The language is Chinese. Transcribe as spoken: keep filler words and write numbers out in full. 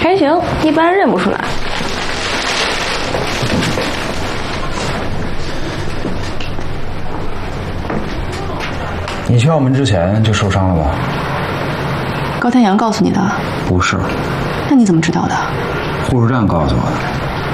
还行，一般认不出来。 你去澳门之前就受伤了吧？ 高天阳告诉你的？ 不是。 那你怎么知道的？ 护士站告诉我的。